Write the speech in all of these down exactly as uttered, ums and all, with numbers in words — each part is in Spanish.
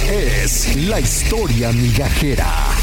es La Historia Migajera.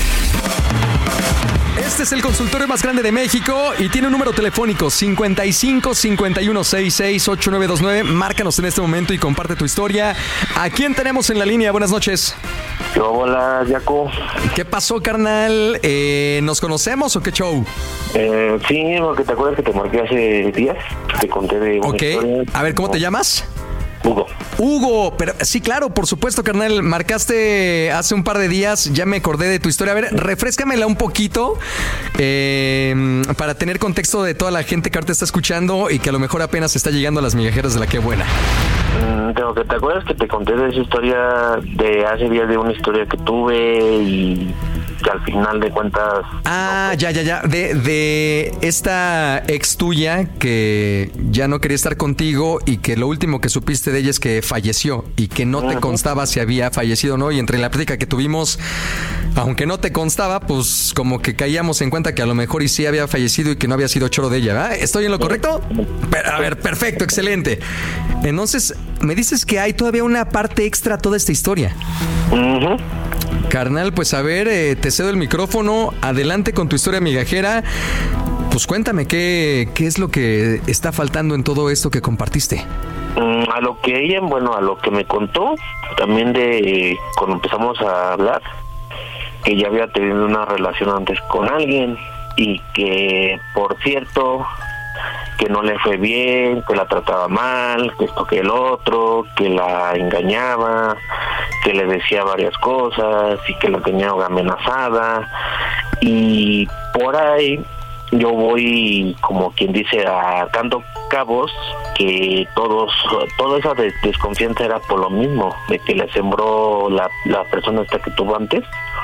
Este es el consultorio más grande de México y tiene un número telefónico cincuenta y cinco, cincuenta y uno, sesenta y seis, ochenta y nueve veintinueve. Márcanos en este momento y comparte tu historia. ¿A quién tenemos en la línea? Buenas noches. Hola, Jaco. ¿Qué pasó, carnal? Eh, ¿Nos conocemos o qué show? Eh, sí, porque te acuerdas que te marqué hace días. Te conté de una Ok. historia. A ver, ¿cómo te llamas? Hugo. Hugo, pero sí, claro, por supuesto, carnal. Marcaste hace un par de días, ya me acordé de tu historia. A ver, refréscamela un poquito eh, para tener contexto de toda la gente que ahorita está escuchando y que a lo mejor apenas está llegando a las migajeras de la Qué Buena. Mm, tengo que, ¿te acuerdas que te conté de esa historia de hace días, de una historia que tuve y que al final de cuentas... Ah, ya, ya, ya. De, de esta ex tuya que ya no quería estar contigo y que lo último que supiste de ella es que falleció y que no te constaba si había fallecido o no. Y entre la plática que tuvimos, aunque no te constaba, pues como que caíamos en cuenta que a lo mejor y sí había fallecido y que no había sido choro de ella, ¿verdad? ¿Estoy en lo correcto? Pero, a ver, perfecto, excelente. Entonces, me dices que hay todavía una parte extra a toda esta historia. Uh-huh. Carnal, pues a ver, eh, te cedo el micrófono. Adelante con tu historia migajera. Pues cuéntame, ¿qué, qué es lo que está faltando en todo esto que compartiste? Mm, a lo que ella, bueno, a lo que me contó, también de cuando empezamos a hablar, que ya había tenido una relación antes con alguien y que, por cierto, que no le fue bien, que la trataba mal, que esto que el otro, que la engañaba, que le decía varias cosas y que la tenía amenazada. Y por ahí yo voy, como quien dice, atando cabos, que todos toda esa des- desconfianza era por lo mismo, de que le sembró la, la persona esta que tuvo antes.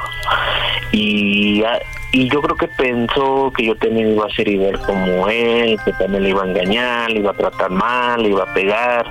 Y, y yo creo que pensó que yo también iba a ser igual como él, que también le iba a engañar, le iba a tratar mal, le iba a pegar.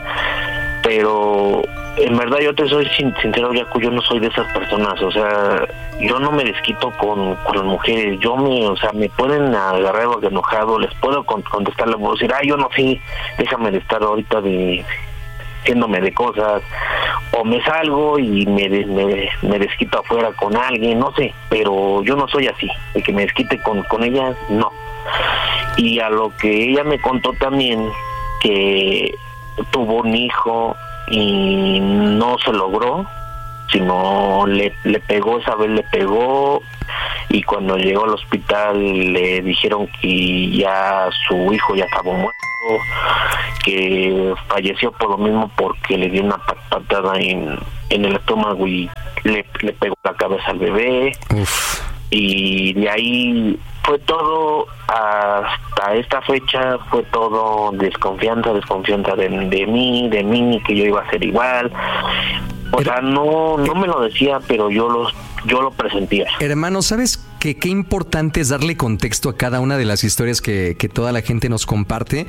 Pero en verdad yo te soy sin, sincero, Jaco, yo no soy de esas personas. O sea, yo no me desquito con, con las mujeres. Yo me, o sea, me pueden agarrar enojado, les puedo con, contestar, les puedo decir, ay, yo no sí, déjame de estar ahorita de haciéndome de cosas, o me salgo y me, me, me desquito afuera con alguien, no sé, pero yo no soy así, de que me desquite con, con ella, no. Y a lo que ella me contó también, que tuvo un hijo y no se logró, sino le, le pegó, esa vez le pegó, y cuando llegó al hospital le dijeron que ya su hijo ya estaba muerto, que falleció por lo mismo porque le dio una patada en, en el estómago y le, le pegó la cabeza al bebé. Uf. Y de ahí fue todo, hasta esta fecha fue todo desconfianza, desconfianza de, de mí, de mí, que yo iba a ser igual. O Her- sea, no no me lo decía, pero yo los yo lo presentía. Hermano, ¿sabes que qué importante es darle contexto a cada una de las historias que, que toda la gente nos comparte?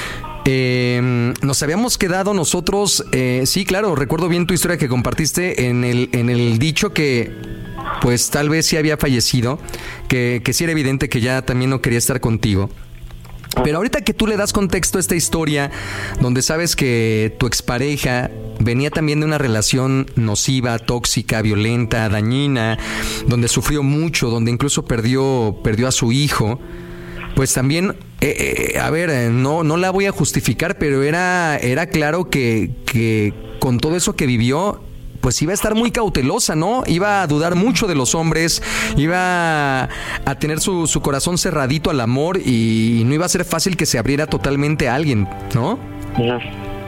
Eh, nos habíamos quedado nosotros, eh, sí, claro, recuerdo bien tu historia que compartiste en el, en el dicho que pues tal vez sí había fallecido, que, que sí era evidente que ya también no quería estar contigo. Pero ahorita que tú le das contexto a esta historia, donde sabes que tu expareja venía también de una relación nociva, tóxica, violenta, dañina, donde sufrió mucho, donde incluso perdió, perdió a su hijo, pues también, eh, eh, a ver, eh, no, no la voy a justificar, pero era, era claro que, que con todo eso que vivió, pues iba a estar muy cautelosa, ¿no? Iba a dudar mucho de los hombres, iba a tener su, su corazón cerradito al amor y no iba a ser fácil que se abriera totalmente a alguien, ¿no? Uh-huh.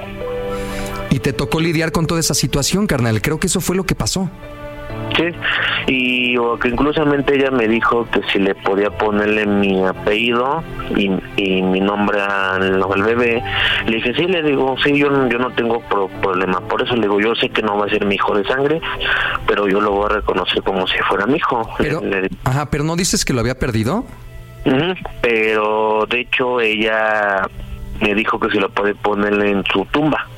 Y te tocó lidiar con toda esa situación, carnal. Creo que eso fue lo que pasó. Sí, y o que inclusamente ella me dijo que si le podía ponerle mi apellido y, y mi nombre al, al bebé. Le dije, sí, le digo, sí, yo, yo no tengo pro, problema. Por eso le digo, yo sé que no va a ser mi hijo de sangre, pero yo lo voy a reconocer como si fuera mi hijo. Pero, le, le, ajá, pero ¿no dices que lo había perdido? Uh-huh, pero de hecho ella me dijo que si lo puede ponerle en su tumba.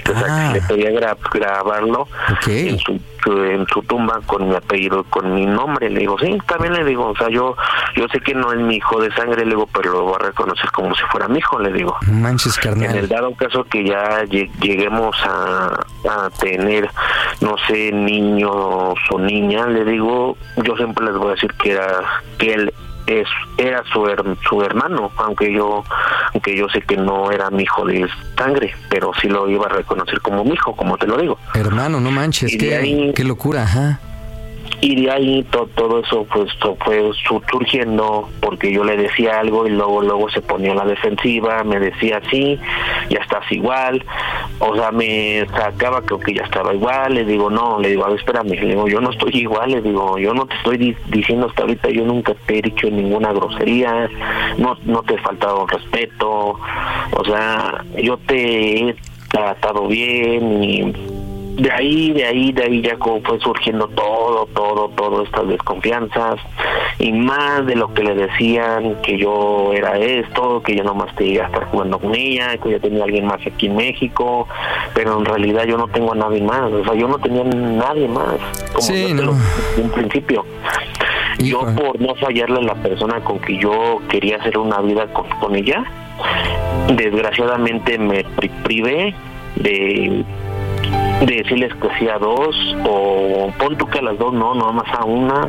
O sea, Ah. que le pedía gra- grabarlo Okay. en su en su tumba con mi apellido, con mi nombre. Le digo, sí, también le digo, o sea, yo yo sé que no es mi hijo de sangre, le digo, pero lo voy a reconocer como si fuera mi hijo, le digo. No manches, En el carnal. dado caso que ya lleg- lleguemos a, a tener, no sé, niños o niñas, le digo, yo siempre les voy a decir que era que él es era su her- su hermano, aunque yo aunque yo sé que no era mi hijo de sangre, pero sí lo iba a reconocer como mi hijo, como te lo digo. Hermano, no manches, Y de qué, ahí- qué locura, ajá. Y de ahí to- todo eso pues to- fue su- surgiendo porque yo le decía algo y luego luego se ponía a la defensiva, me decía sí, ya estás igual, o sea, me sacaba creo que ya estaba igual, le digo no, le digo a ver, espérame, le digo yo no estoy igual, le digo yo no te estoy di- diciendo hasta ahorita, yo nunca te he dicho ninguna grosería, no no te he faltado respeto, o sea, yo te he tratado bien y de ahí, de ahí, de ahí ya como fue surgiendo todo, todo, todo estas desconfianzas y más de lo que le decían que yo era esto, que yo nomás te iba a estar jugando con ella, que yo tenía a alguien más aquí en México, pero en realidad yo no tengo a nadie más, o sea, yo no tenía a nadie más, como Sí, yo te no. lo dije desde un principio. Yo Híjole. por no fallarle a la persona con que yo quería hacer una vida con, con ella, desgraciadamente me pri- privé de de decirles que sí a dos, o pon tú que a las dos no, no más a una.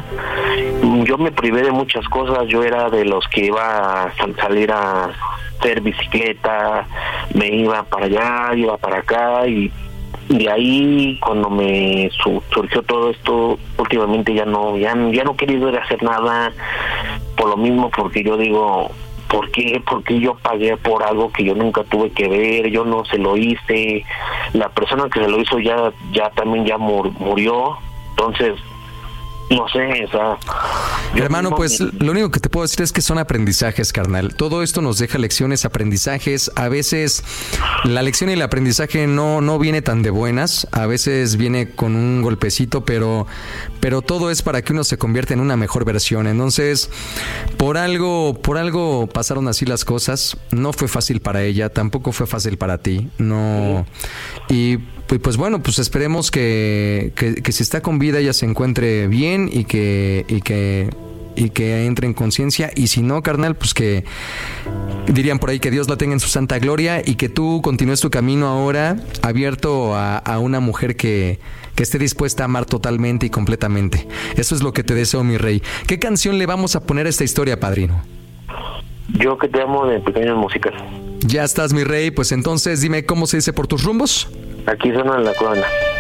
Yo me privé de muchas cosas, yo era de los que iba a sal- salir a hacer bicicleta, me iba para allá, iba para acá, y de ahí cuando me su- surgió todo esto, últimamente ya no, ya, ya no he querido ir a hacer nada, por lo mismo, porque yo digo, ¿por qué? Porque yo pagué por algo que yo nunca tuve que ver, yo no se lo hice, la persona que se lo hizo ya ya también ya mur- murió, entonces no sé, o sea, yo Hermano, mismo pues me- lo único que te puedo decir es que son aprendizajes, carnal. Todo esto nos deja lecciones, aprendizajes. A veces la lección y el aprendizaje no, no viene tan de buenas. A veces viene con un golpecito, pero, pero todo es para que uno se convierta en una mejor versión. Entonces, por algo, por algo pasaron así las cosas. No fue fácil para ella, tampoco fue fácil para ti. No. Y pues, pues bueno, pues esperemos que, que, que si está con vida ella se encuentre bien y que, y que, y que entre en conciencia. Y si no, carnal, pues que dirían por ahí que Dios la tenga en su santa gloria y que tú continúes tu camino ahora abierto a, a una mujer que, que esté dispuesta a amar totalmente y completamente. Eso es lo que te deseo, mi rey. ¿Qué canción le vamos a poner a esta historia, padrino? yo que te amo de pequeñas músicas. Ya estás, mi rey. Pues entonces dime cómo se dice por tus rumbos. Aquí suena la corona.